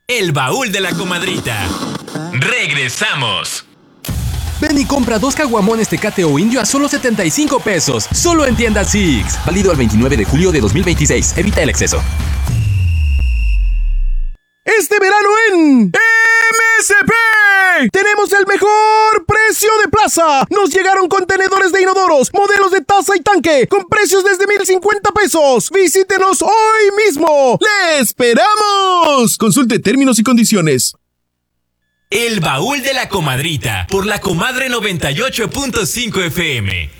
El baúl de la comadrita. Regresamos. Ven y compra 2 caguamones Tecate o Indio a solo 75 pesos. Solo en tiendas Six. Válido al 29 de julio de 2026. Evita el exceso. Este verano en MSP tenemos el mejor precio de plaza. Nos llegaron contenedores de inodoros, modelos de taza y tanque, con precios desde 1,050 pesos. Visítenos hoy mismo. ¡Le esperamos! Consulte términos y condiciones. El baúl de la comadrita por la Comadre 98.5 FM.